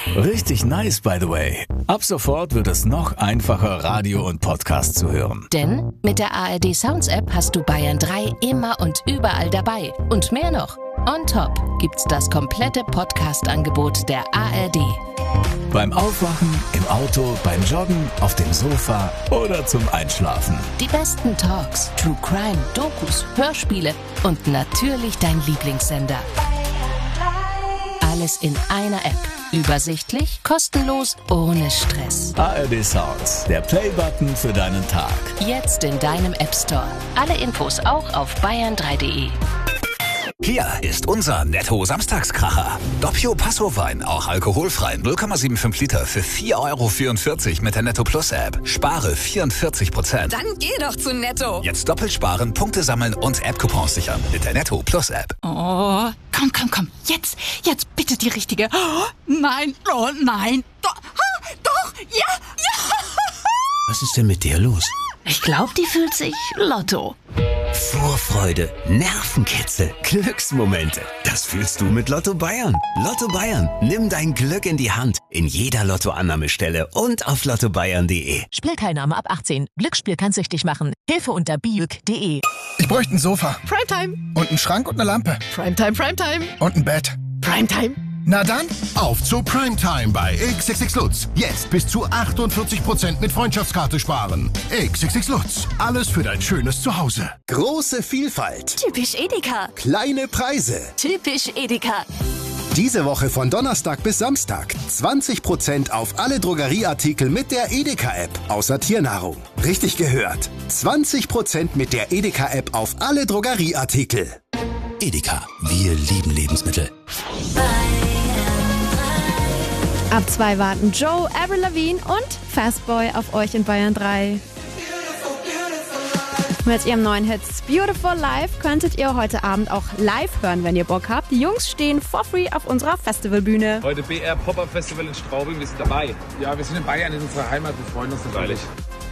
Richtig nice, by the way. Ab sofort wird es noch einfacher, Radio und Podcast zu hören. Denn mit der ARD Sounds App hast du Bayern 3 immer und überall dabei. Und mehr noch. On top gibt's das komplette Podcast-Angebot der ARD. Beim Aufwachen, im Auto, beim Joggen, auf dem Sofa oder zum Einschlafen. Die besten Talks, True Crime, Dokus, Hörspiele und natürlich dein Lieblingssender. Alles in einer App. Übersichtlich, kostenlos, ohne Stress. ARD Sounds, der Play-Button für deinen Tag. Jetzt in deinem App Store. Alle Infos auch auf bayern3.de. Hier ist unser Netto-Samstagskracher. Doppio Passo-Wein, auch alkoholfrei, 0,75 Liter für 4,44 € mit der Netto Plus App. Spare 44%. Dann geh doch zu Netto. Jetzt doppelt sparen, Punkte sammeln und App-Coupons sichern mit der Netto Plus App. Oh, komm. Jetzt bitte die richtige. Oh, nein. Doch, ja. Was ist denn mit der los? Ich glaube, die fühlt sich Lotto. Vorfreude, Nervenkitzel, Glücksmomente. Das fühlst du mit Lotto Bayern. Lotto Bayern, nimm dein Glück in die Hand. In jeder Lottoannahmestelle und auf lottobayern.de. Spielteilnahme ab 18. Glücksspiel kann süchtig machen. Hilfe unter biüg.de. Ich bräuchte ein Sofa. Primetime. Und einen Schrank und eine Lampe. Primetime. Und ein Bett. Primetime. Na dann, Auf zu Primetime bei XXX Lutz. Jetzt bis zu 48% mit Freundschaftskarte sparen. XXX Lutz. Alles für dein schönes Zuhause. Große Vielfalt. Typisch Edeka. Kleine Preise. Typisch Edeka. Diese Woche von Donnerstag bis Samstag 20% auf alle Drogerieartikel mit der Edeka-App. Außer Tiernahrung. Richtig gehört. 20% mit der Edeka-App auf alle Drogerieartikel. Edeka, wir lieben Lebensmittel. Ab 2 warten Joe, Avril Lavigne und Fastboy auf euch in Bayern 3. Mit ihrem neuen Hit Beautiful Life könntet ihr heute Abend auch live hören, wenn ihr Bock habt. Die Jungs stehen for free auf unserer Festivalbühne. Heute BR Pop-Up Festival in Straubing, wir sind dabei. Ja, wir sind in Bayern, in unserer Heimat, wir freuen uns natürlich.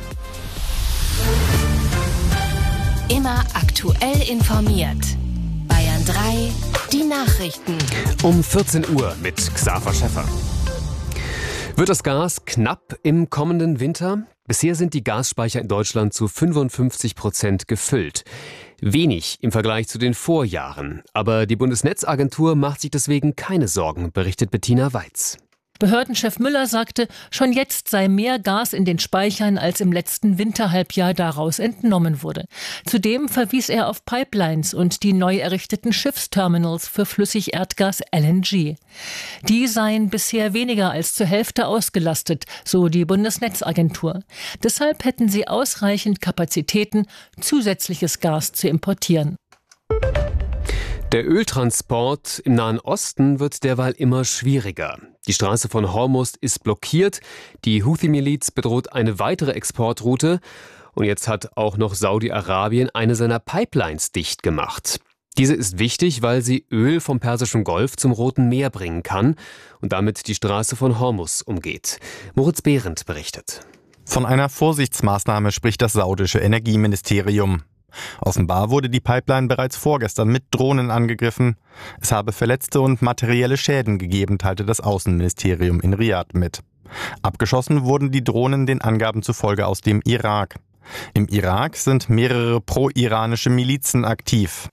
Immer aktuell informiert. Bayern 3, die Nachrichten. Um 14 Uhr mit Xaver Schäffer. Wird das Gas knapp im kommenden Winter? Bisher sind die Gasspeicher in Deutschland zu 55% gefüllt. Wenig im Vergleich zu den Vorjahren. Aber die Bundesnetzagentur macht sich deswegen keine Sorgen, berichtet Bettina Weiz. Behördenchef Müller sagte, schon jetzt sei mehr Gas in den Speichern, als im letzten Winterhalbjahr daraus entnommen wurde. Zudem verwies er auf Pipelines und die neu errichteten Schiffsterminals für Flüssigerdgas LNG. Die seien bisher weniger als zur Hälfte ausgelastet, so die Bundesnetzagentur. Deshalb hätten sie ausreichend Kapazitäten, zusätzliches Gas zu importieren. Der Öltransport im Nahen Osten wird derweil immer schwieriger. Die Straße von Hormuz ist blockiert, die Houthi-Miliz bedroht eine weitere Exportroute und jetzt hat auch noch Saudi-Arabien eine seiner Pipelines dicht gemacht. Diese ist wichtig, weil sie Öl vom Persischen Golf zum Roten Meer bringen kann und damit die Straße von Hormuz umgeht. Moritz Behrendt berichtet. Von einer Vorsichtsmaßnahme spricht das saudische Energieministerium. Offenbar wurde die Pipeline bereits vorgestern mit Drohnen angegriffen. Es habe Verletzte und materielle Schäden gegeben, teilte das Außenministerium in Riad mit. Abgeschossen wurden die Drohnen den Angaben zufolge aus dem Irak. Im Irak sind mehrere pro-iranische Milizen aktiv.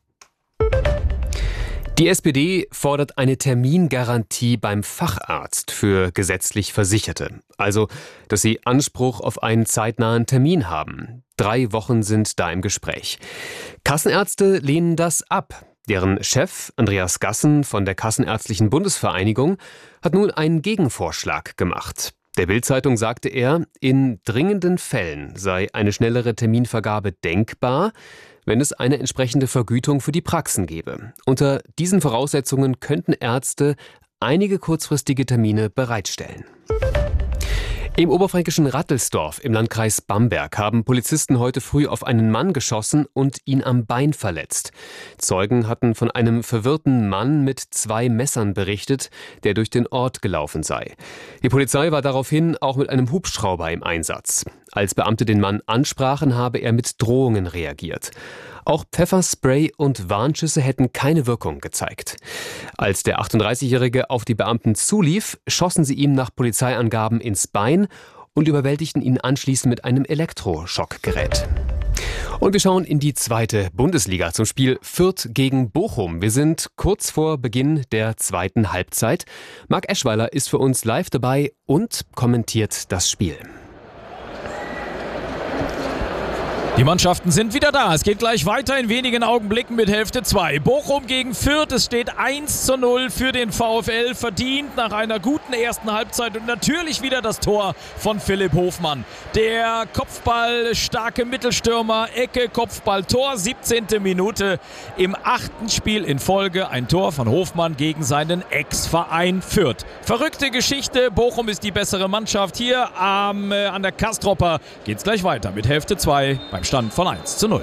Die SPD fordert eine Termingarantie beim Facharzt für gesetzlich Versicherte. Also, dass sie Anspruch auf einen zeitnahen Termin haben. 3 Wochen sind da im Gespräch. Kassenärzte lehnen das ab. Deren Chef, Andreas Gassen von der Kassenärztlichen Bundesvereinigung, hat nun einen Gegenvorschlag gemacht. Der Bild-Zeitung sagte er, in dringenden Fällen sei eine schnellere Terminvergabe denkbar, wenn es eine entsprechende Vergütung für die Praxen gäbe. Unter diesen Voraussetzungen könnten Ärzte einige kurzfristige Termine bereitstellen. Im oberfränkischen Rattelsdorf im Landkreis Bamberg haben Polizisten heute früh auf einen Mann geschossen und ihn am Bein verletzt. Zeugen hatten von einem verwirrten Mann mit 2 Messern berichtet, der durch den Ort gelaufen sei. Die Polizei war daraufhin auch mit einem Hubschrauber im Einsatz. Als Beamte den Mann ansprachen, habe er mit Drohungen reagiert. Auch Pfefferspray und Warnschüsse hätten keine Wirkung gezeigt. Als der 38-Jährige auf die Beamten zulief, schossen sie ihm nach Polizeiangaben ins Bein und überwältigten ihn anschließend mit einem Elektroschockgerät. Und wir schauen in die 2. Bundesliga zum Spiel Fürth gegen Bochum. Wir sind kurz vor Beginn der 2. Halbzeit. Marc Eschweiler ist für uns live dabei und kommentiert das Spiel. Die Mannschaften sind wieder da. Es geht gleich weiter in wenigen Augenblicken mit Hälfte 2. Bochum gegen Fürth. Es steht 1:0 für den VfL. Verdient nach einer guten ersten Halbzeit. Und natürlich wieder das Tor von Philipp Hofmann. Der kopfballstarke Mittelstürmer, Ecke, Kopfball, Tor. 17. Minute im 8. Spiel in Folge. Ein Tor von Hofmann gegen seinen Ex-Verein Fürth. Verrückte Geschichte. Bochum ist die bessere Mannschaft. Hier an der Kastropper geht es gleich weiter mit Hälfte 2 beim Stand von 1:0.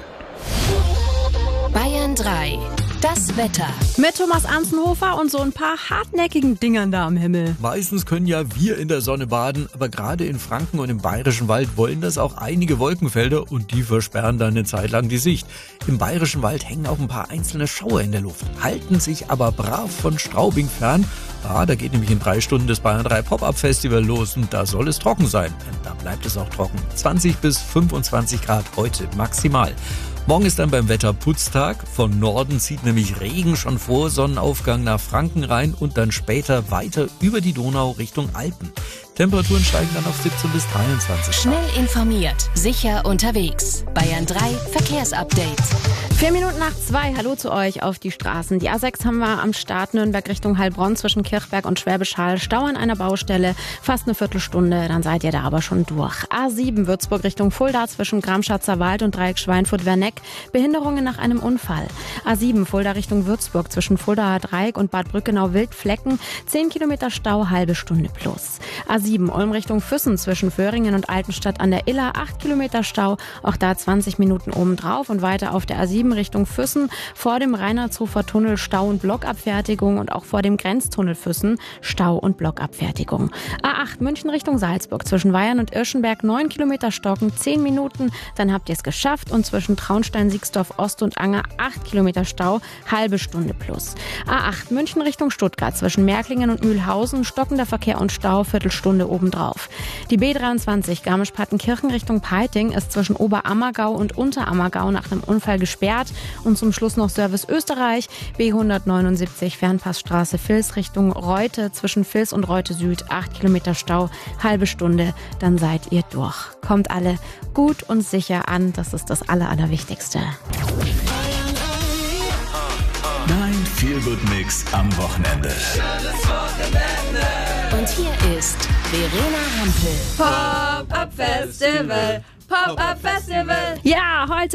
Bayern 3. Das Wetter. Mit Thomas Amsenhofer und so ein paar hartnäckigen Dingern da am Himmel. Meistens können ja wir in der Sonne baden, aber gerade in Franken und im Bayerischen Wald wollen das auch einige Wolkenfelder und die versperren dann eine Zeit lang die Sicht. Im Bayerischen Wald hängen auch ein paar einzelne Schauer in der Luft, halten sich aber brav von Straubing fern. Da geht nämlich in 3 Stunden das Bayern 3 Pop-Up Festival los und da soll es trocken sein. Da bleibt es auch trocken. 20 bis 25 Grad heute maximal. Morgen ist dann beim Wetter Putztag. Von Norden zieht nämlich Regen schon vor Sonnenaufgang nach Franken rein und dann später weiter über die Donau Richtung Alpen. Temperaturen steigen dann auf 17 bis 23 Grad. Schnell informiert, sicher unterwegs. Bayern 3 Verkehrsupdate. 4 Minuten nach 2. Hallo zu euch auf die Straßen. Die A6 haben wir am Start Nürnberg Richtung Heilbronn zwischen Kirchberg und Schwäbisch Hall. Stau an einer Baustelle, fast eine Viertelstunde, dann seid ihr da aber schon durch. A7 Würzburg Richtung Fulda zwischen Gramschatzer Wald und Dreieck Schweinfurt-Werneck. Behinderungen nach einem Unfall. A7 Fulda Richtung Würzburg zwischen Fuldaer Dreieck und Bad Brückenau-Wildflecken. 10 Kilometer Stau, halbe Stunde plus. A7 Ulm Richtung Füssen zwischen Föhringen und Altenstadt an der Iller. 8 Kilometer Stau, auch da 20 Minuten obendrauf. Und weiter auf der A7 Richtung Füssen vor dem Reinhardshofer Tunnel Stau und Blockabfertigung und auch vor dem Grenztunnel Füssen Stau und Blockabfertigung. A8 München Richtung Salzburg zwischen Weyern und Irschenberg 9 Kilometer Stocken, 10 Minuten, dann habt ihr es geschafft und zwischen Traunstein, Siegsdorf Ost und Anger 8 Kilometer Stau, halbe Stunde plus. A8 München Richtung Stuttgart zwischen Märklingen und Mühlhausen, stockender Verkehr und Stau, Viertelstunde obendrauf. Die B23 Garmisch-Partenkirchen Richtung Peiting ist zwischen Oberammergau und Unterammergau nach einem Unfall gesperrt. Und zum Schluss noch Service Österreich, B179 Fernpassstraße Vils Richtung Reute, zwischen Vils und Reute Süd, 8 Kilometer Stau, halbe Stunde, dann seid ihr durch. Kommt alle gut und sicher an, das ist das Allerwichtigste. Dein Feel-Good-Mix am Wochenende. Und hier ist Verena Hampel. Pop-Up Festival, Pop-Up Festival. Ja, heute